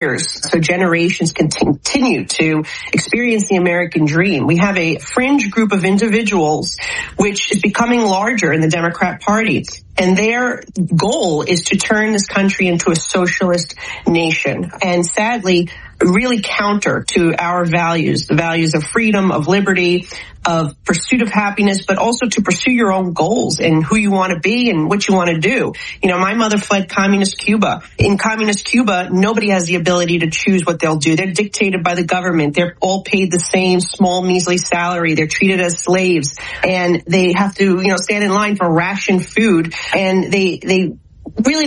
so generations can continue to experience the American dream. We have a fringe group of individuals which is becoming larger in the Democrat Party. And their goal is to turn this country into a socialist nation. And sadly, really counter to our values, the values of freedom, of liberty, of pursuit of happiness, but also to pursue your own goals and who you want to be and what you want to do. You know, my mother fled communist Cuba. In communist Cuba, nobody has the ability to choose what they'll do. They're dictated by the government. They're all paid the same small, measly salary. They're treated as slaves, and they have to, stand in line for ration food. And they really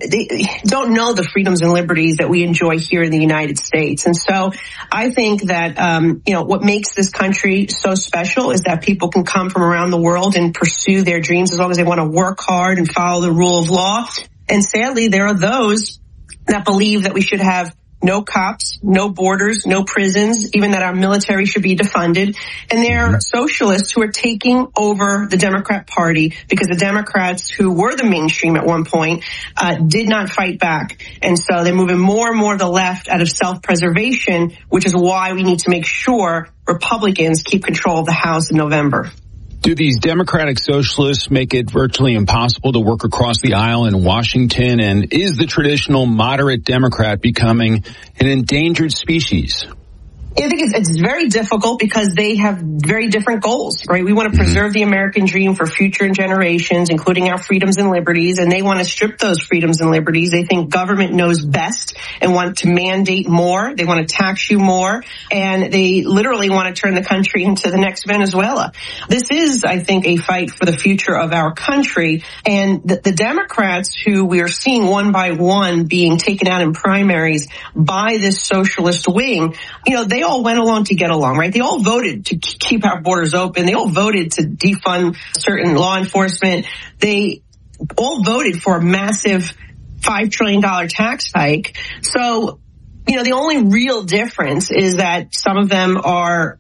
don't know the freedoms and liberties that we enjoy here in the United States. And so I think that, what makes this country so special is that people can come from around the world and pursue their dreams as long as they want to work hard and follow the rule of law. And sadly, there are those that believe that we should have no cops, no borders, no prisons, even that our military should be defunded. And there are socialists who are taking over the Democrat Party because the Democrats, who were the mainstream at one point, did not fight back. And so they're moving more and more to the left out of self-preservation, which is why we need to make sure Republicans keep control of the House in November. Do these Democratic socialists make it virtually impossible to work across the aisle in Washington? And is the traditional moderate Democrat becoming an endangered species? I think it's very difficult because they have very different goals, right? We want to preserve the American dream for future generations, including our freedoms and liberties, and they want to strip those freedoms and liberties. They think government knows best and want to mandate more. They want to tax you more, and they literally want to turn the country into the next Venezuela. This is, I think, a fight for the future of our country, and the Democrats, who we are seeing one by one being taken out in primaries by this socialist wing, they all went along to get along, right? They all voted to keep our borders open. They all voted to defund certain law enforcement. They all voted for a massive $5 trillion tax hike. So, the only real difference is that some of them are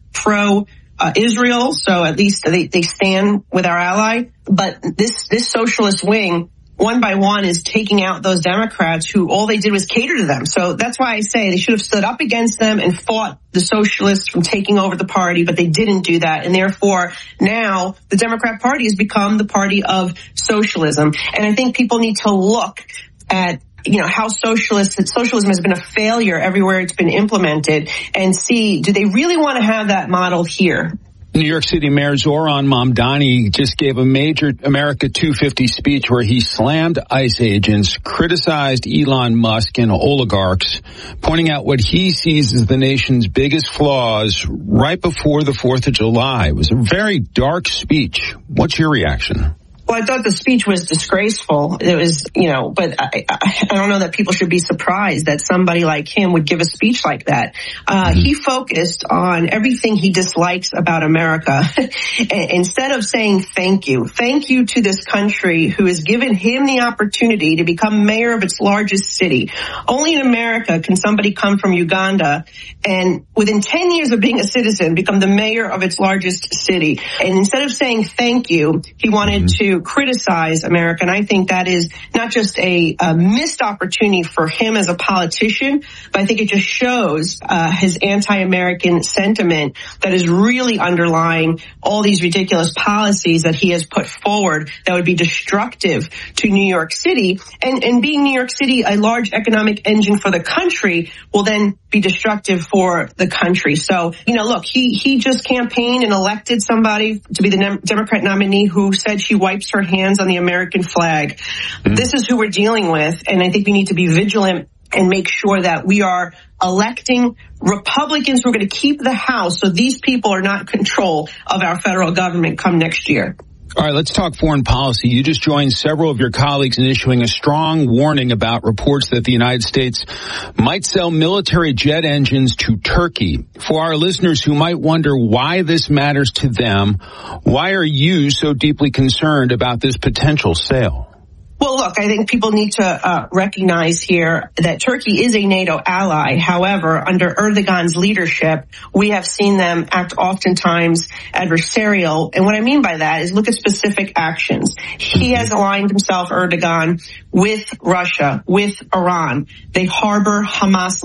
pro-Israel, so at least they stand with our ally. But this socialist wing, one by one, is taking out those Democrats who all they did was cater to them. So that's why I say they should have stood up against them and fought the socialists from taking over the party, but they didn't do that. And therefore, now the Democrat Party has become the party of socialism. And I think people need to look at how socialism has been a failure everywhere it's been implemented and see, do they really want to have that model here? New York City Mayor Zohran Mamdani just gave a major America 250 speech where he slammed ICE agents, criticized Elon Musk and oligarchs, pointing out what he sees as the nation's biggest flaws right before the 4th of July. It was a very dark speech. What's your reaction? Well, I thought the speech was disgraceful. It was, but I don't know that people should be surprised that somebody like him would give a speech like that. He focused on everything he dislikes about America. Instead of saying thank you to this country who has given him the opportunity to become mayor of its largest city. Only in America can somebody come from Uganda and within 10 years of being a citizen become the mayor of its largest city. And instead of saying thank you, he wanted to criticize America. And I think that is not just a missed opportunity for him as a politician, but I think it just shows his anti-American sentiment that is really underlying all these ridiculous policies that he has put forward that would be destructive to New York City. And being New York City a large economic engine for the country will then be destructive for the country. So, look, he just campaigned and elected somebody to be the Democrat nominee who said she wipes her hands on the American flag. This is who we're dealing with, and I think we need to be vigilant and make sure that we are electing Republicans who are going to keep the House so these people are not in control of our federal government come next year. All right, let's talk foreign policy. You just joined several of your colleagues in issuing a strong warning about reports that the United States might sell military jet engines to Turkey. For our listeners who might wonder why this matters to them, why are you so deeply concerned about this potential sale? Well, look, I think people need to recognize here that Turkey is a NATO ally. However, under Erdogan's leadership, we have seen them act oftentimes adversarial. And what I mean by that is look at specific actions. He has aligned himself, Erdogan, with Russia, with Iran. They harbor Hamas leaders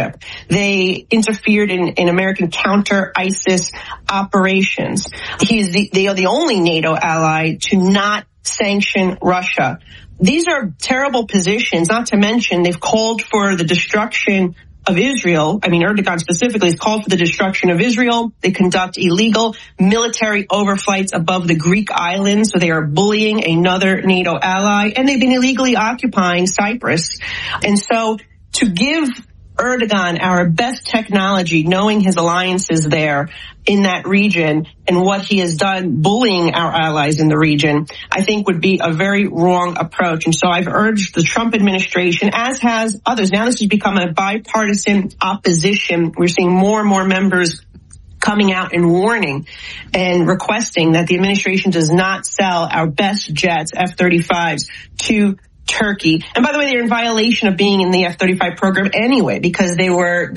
leadership. They interfered in American counter-ISIS operations. They are the only NATO ally to not sanction Russia. These are terrible positions, not to mention they've called for the destruction of Israel. I mean, Erdogan specifically has called for the destruction of Israel. They conduct illegal military overflights above the Greek islands, so they are bullying another NATO ally, and they've been illegally occupying Cyprus. And so to give Erdogan our best technology, knowing his alliances there in that region and what he has done bullying our allies in the region, I think would be a very wrong approach. And so I've urged the Trump administration, as has others. Now this has become a bipartisan opposition. We're seeing more and more members coming out and warning and requesting that the administration does not sell our best jets, F-35s, to Turkey. And by the way, they're in violation of being in the F-35 program anyway, because they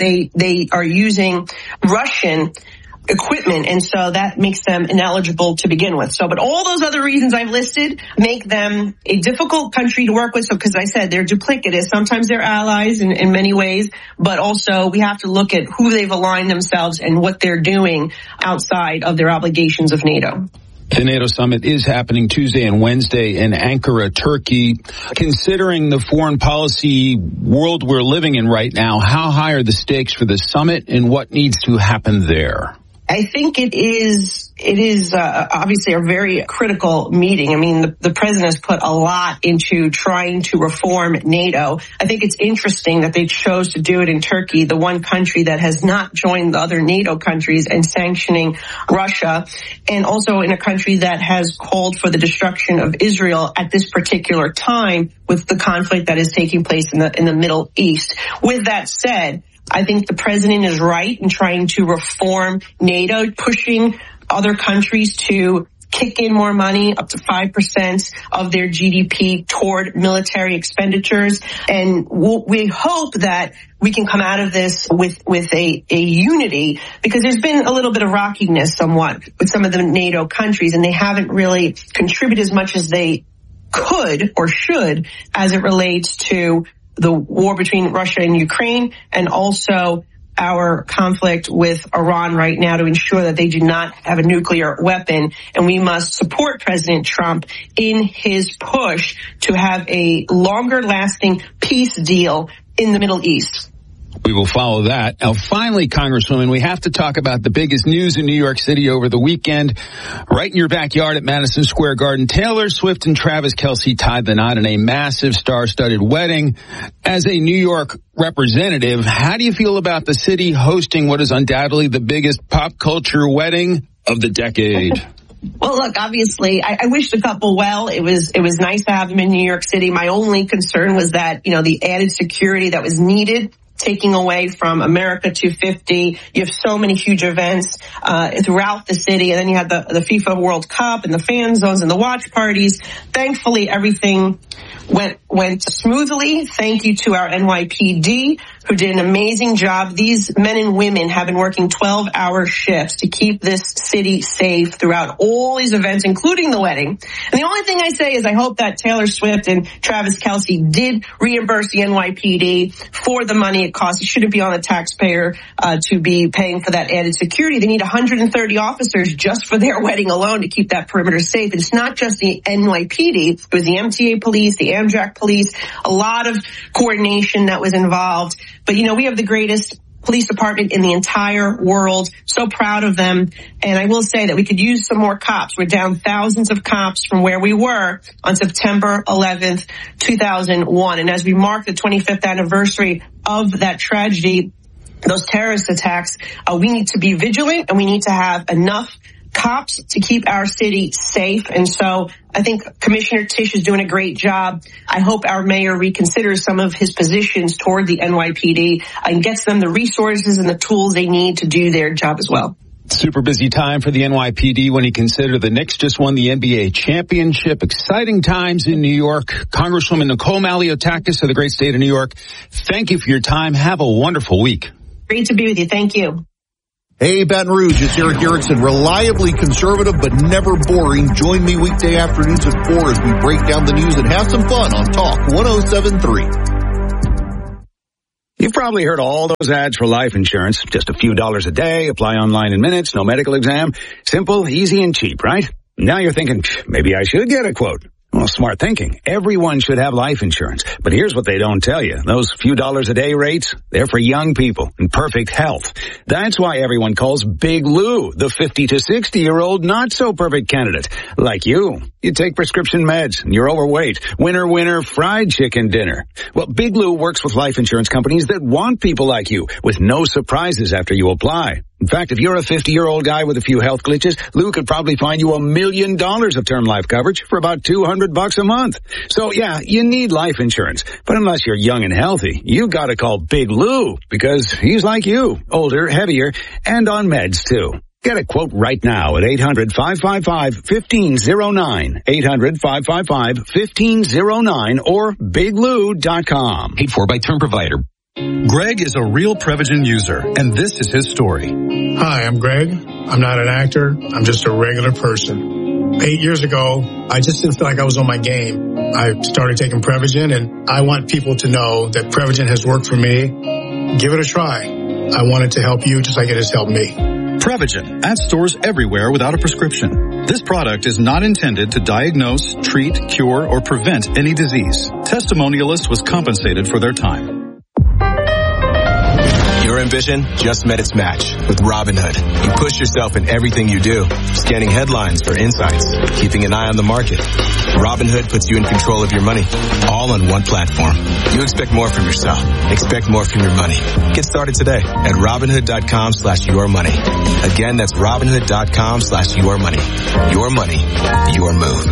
are using Russian equipment, and so that makes them ineligible to begin with. So, but all those other reasons I've listed make them a difficult country to work with. So, because I said they're duplicitous, sometimes they're allies in many ways, but also we have to look at who they've aligned themselves and what they're doing outside of their obligations of NATO. The NATO summit is happening Tuesday and Wednesday in Ankara, Turkey. Considering the foreign policy world we're living in right now, how high are the stakes for the summit and what needs to happen there? I think it is obviously a very critical meeting. I mean, the president has put a lot into trying to reform NATO. I think it's interesting that they chose to do it in Turkey, the one country that has not joined the other NATO countries in sanctioning Russia, and also in a country that has called for the destruction of Israel at this particular time with the conflict that is taking place in the Middle East. With that said, I think the president is right in trying to reform NATO, pushing other countries to kick in more money, up to 5% of their GDP toward military expenditures. And we hope that we can come out of this with a unity, because there's been a little bit of rockiness somewhat with some of the NATO countries, and they haven't really contributed as much as they could or should as it relates to the war between Russia and Ukraine, and also our conflict with Iran right now to ensure that they do not have a nuclear weapon. And we must support President Trump in his push to have a longer lasting peace deal in the Middle East. We will follow that. Now, finally, Congresswoman, we have to talk about the biggest news in New York City over the weekend. Right in your backyard at Madison Square Garden, Taylor Swift and Travis Kelce tied the knot in a massive star-studded wedding. As a New York representative, how do you feel about the city hosting what is undoubtedly the biggest pop culture wedding of the decade? Well, look, obviously, I wish the couple well. It was nice to have them in New York City. My only concern was that, the added security that was needed, taking away from America 250. You have so many huge events throughout the city, and then you had the FIFA World Cup and the fan zones and the watch parties. Thankfully, everything went smoothly. Thank you to our NYPD, who did an amazing job. These men and women have been working 12-hour shifts to keep this city safe throughout all these events, including the wedding. And the only thing I say is I hope that Taylor Swift and Travis Kelce did reimburse the NYPD for the money it costs. It shouldn't be on the taxpayer to be paying for that added security. They need 130 officers just for their wedding alone to keep that perimeter safe. And it's not just the NYPD. It was the MTA police, the Amtrak police, a lot of coordination that was involved. But, we have the greatest police department in the entire world. So proud of them. And I will say that we could use some more cops. We're down thousands of cops from where we were on September 11th, 2001. And as we mark the 25th anniversary of that tragedy, those terrorist attacks, we need to be vigilant, and we need to have enough cops to keep our city safe. And so I think Commissioner Tisch is doing a great job. I hope our mayor reconsiders some of his positions toward the NYPD and gets them the resources and the tools they need to do their job as well. Super busy time for the NYPD when you consider the Knicks just won the NBA championship. Exciting times in New York. Congresswoman Nicole Maliotakis of the great state of New York, thank you for your time. Have a wonderful week. Great to be with you. Thank you. Hey, Baton Rouge, it's Eric Erickson, reliably conservative but never boring. Join me weekday afternoons at 4 as we break down the news and have some fun on Talk 107.3. You've probably heard all those ads for life insurance. Just a few dollars a day, apply online in minutes, no medical exam. Simple, easy, and cheap, right? Now you're thinking, maybe I should get a quote. Well, smart thinking. Everyone should have life insurance. But here's what they don't tell you. Those few dollars a day rates, they're for young people in perfect health. That's why everyone calls Big Lou the 50 to 60-year-old not-so-perfect candidate. Like you. You take prescription meds, and you're overweight. Winner, winner, fried chicken dinner. Well, Big Lou works with life insurance companies that want people like you, with no surprises after you apply. In fact, if you're a 50-year-old guy with a few health glitches, Lou could probably find you $1 million of term life coverage for about $200 a month. So yeah, you need life insurance. But unless you're young and healthy, you gotta call Big Lou, because he's like you, older, heavier, and on meds too. Get a quote right now at 800-555-1509, 800-555-1509, or biglou.com. Paid for by Term Provider. Greg is a real Prevagen user, and this is his story. Hi, I'm Greg. I'm not an actor. I'm just a regular person. 8 years ago, I just didn't feel like I was on my game. I started taking Prevagen, and I want people to know that Prevagen has worked for me. Give it a try. I want it to help you just like it has helped me. Prevagen, at stores everywhere without a prescription. This product is not intended to diagnose, treat, cure, or prevent any disease. Testimonialists was compensated for their time. Your ambition just met its match with Robinhood. You push yourself in everything you do, scanning headlines for insights, keeping an eye on the market. Robinhood puts you in control of your money, all on one platform. You expect more from yourself. Expect more from your money. Get started today at Robinhood.com/yourmoney. Again, that's Robinhood.com/yourmoney. Your money, your move.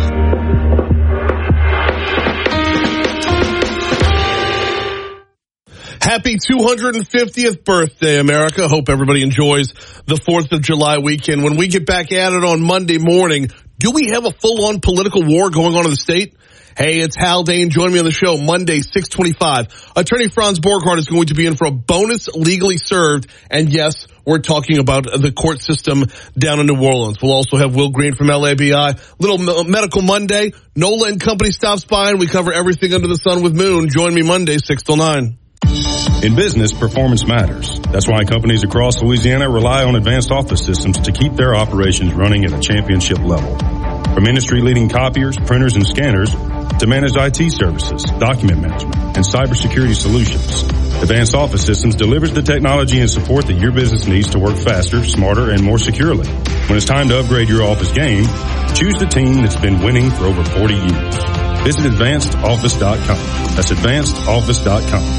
Happy 250th birthday, America. Hope everybody enjoys the 4th of July weekend. When we get back at it on Monday morning, do we have a full-on political war going on in the state? Hey, it's Hal Dane. Join me on the show Monday, 6:25. Attorney Franz Borghardt is going to be in for a bonus legally served. And yes, we're talking about the court system down in New Orleans. We'll also have Will Green from LABI. Little Medical Monday. Nola and Company stops by and we cover everything under the sun with Moon. Join me Monday, 6 till 9. In business, performance matters. That's why companies across Louisiana rely on Advanced Office Systems to keep their operations running at a championship level. From industry-leading copiers, printers, and scanners to managed IT services, document management, and cybersecurity solutions, Advanced Office Systems delivers the technology and support that your business needs to work faster, smarter, and more securely. When it's time to upgrade your office game, choose the team that's been winning for over 40 years. Visit AdvancedOffice.com. That's AdvancedOffice.com.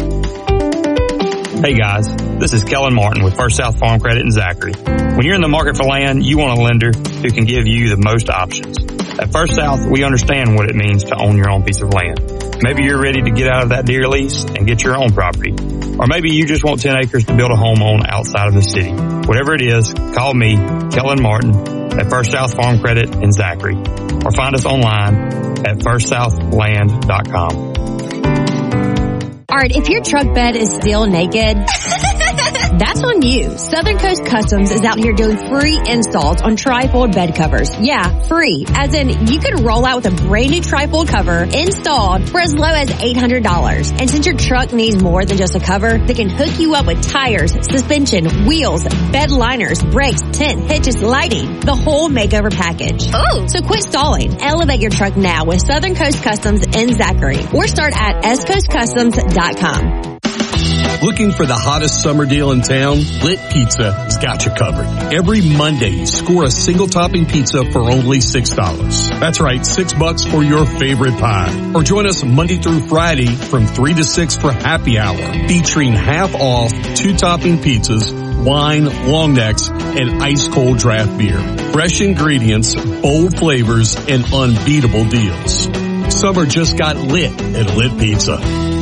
Hey guys, this is Kellen Martin with First South Farm Credit in Zachary. When you're in the market for land, you want a lender who can give you the most options. At First South, we understand what it means to own your own piece of land. Maybe you're ready to get out of that deer lease and get your own property. Or maybe you just want 10 acres to build a home on outside of the city. Whatever it is, call me, Kellen Martin, at First South Farm Credit in Zachary. Or find us online at firstsouthland.com. Alright, if your truck bed is still naked, that's on you. Southern Coast Customs is out here doing free installs on trifold bed covers. Yeah, free. As in, you could roll out with a brand new trifold cover installed for as low as $800. And since your truck needs more than just a cover, they can hook you up with tires, suspension, wheels, bed liners, brakes, tent, hitches, lighting, the whole makeover package. Oh! So quit stalling. Elevate your truck now with Southern Coast Customs in Zachary. Or start at scoastcustoms.com. Looking for the hottest summer deal in town? Lit Pizza has got you covered. Every Monday, score a single topping pizza for only $6. That's right, $6 for your favorite pie. Or join us Monday through Friday from 3 to 6 for happy hour, featuring half off 2 topping pizzas, wine, long necks, and ice cold draft beer. Fresh ingredients, bold flavors, and unbeatable deals. Summer just got lit at Lit Pizza.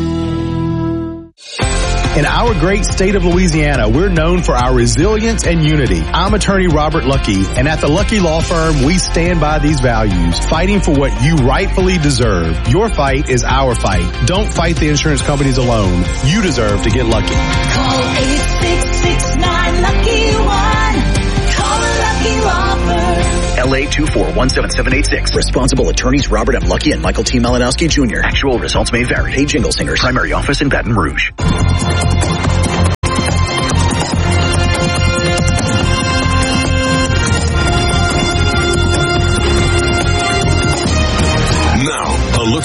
In our great state of Louisiana, we're known for our resilience and unity. I'm attorney Robert Lucky, and at the Lucky Law Firm, we stand by these values, fighting for what you rightfully deserve. Your fight is our fight. Don't fight the insurance companies alone. You deserve to get lucky. Call 866-9-LUCKY-1. Call the Lucky Law Firm. LA 2417786. Responsible attorneys Robert M. Lucky and Michael T. Malinowski Jr. Actual results may vary. Hey, Jingle Singers. Primary office in Baton Rouge.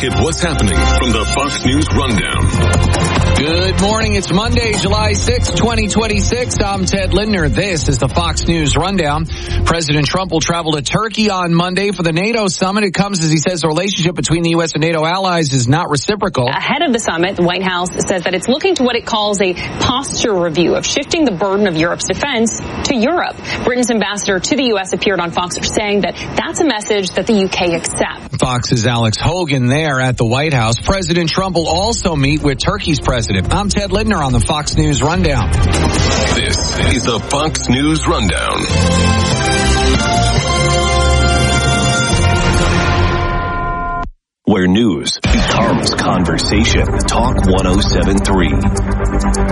look at what's happening from the Fox News Rundown. Good morning. It's Monday, July 6, 2026. I'm Ted Lindner. This is the Fox News Rundown. President Trump will travel to Turkey on Monday for the NATO summit. It comes as he says the relationship between the U.S. and NATO allies is not reciprocal. Ahead of the summit, the White House says that it's looking to what it calls a posture review of shifting the burden of Europe's defense to Europe. Britain's ambassador to the U.S. appeared on Fox saying that that's a message that the U.K. accepts. Fox's Alex Hogan there at the White House. President Trump will also meet with Turkey's president. I'm Ted Lindner on the Fox News Rundown. This is the Fox News Rundown. Where news becomes conversation. Talk 107.3.